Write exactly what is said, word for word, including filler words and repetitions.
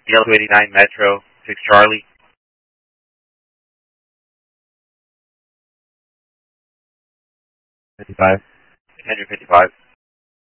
Yellow two eighty-nine Metro, six Charlie. fifty-five. one hundred fifty-five.